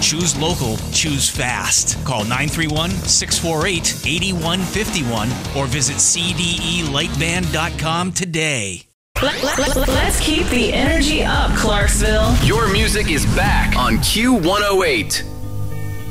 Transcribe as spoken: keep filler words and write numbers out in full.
Choose local, choose fast. Call nine three one, six four eight, eight one five one or visit c d e light band dot com today. Let, let, let, let's keep the energy up, Clarksville. Your music is back on Q one oh eight.